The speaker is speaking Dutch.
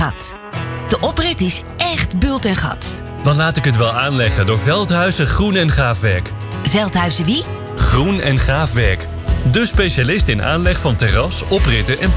gat. De oprit is echt bult en gat. Dan laat ik het wel aanleggen door Veldhuizen Groen en Gaafwerk. Veldhuizen wie? Groen en Gaafwerk. De specialist in aanleg van terras, opritten en